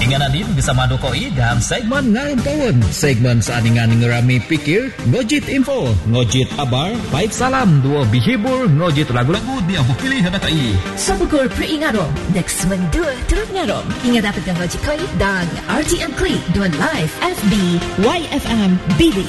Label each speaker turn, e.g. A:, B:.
A: Ingananin bersama Dokoi dan segmen Ngarong Tahun. Segmen seaningan ngerami pikir, ngojit info, ngojit kabar, baik salam, dua bihibur, ngojit lagu-lagu dia pilih hadatai.
B: Sabukur Peringarong, next mendua turut ngarong. Hingga dapat ngojit koi dan RTM Klik dua live FB YFM Billy.